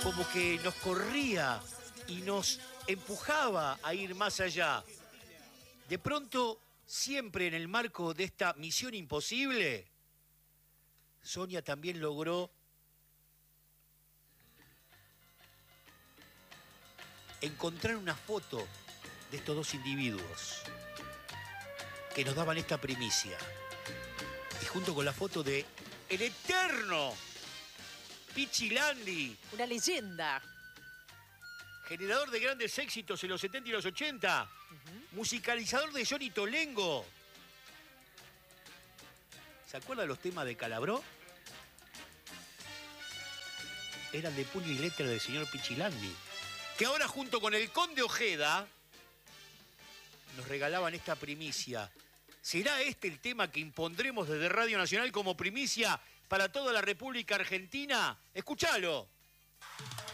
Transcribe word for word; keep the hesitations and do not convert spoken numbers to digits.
como que nos corría y nos empujaba a ir más allá. De pronto, siempre en el marco de esta misión imposible, Sonia también logró encontrar una foto de estos dos individuos que nos daban esta primicia. Y junto con la foto de el eterno Pichi Landi, una leyenda, generador de grandes éxitos en los setenta y los ochenta, uh-huh. musicalizador de Johnny Tolengo. ¿Se acuerdan de los temas de Calabró? Eran de puño y letra del señor Pichi Landi, que ahora junto con el Conde Ojeda nos regalaban esta primicia. ¿Será este el tema que impondremos desde Radio Nacional como primicia para toda la República Argentina? ¡Escuchalo!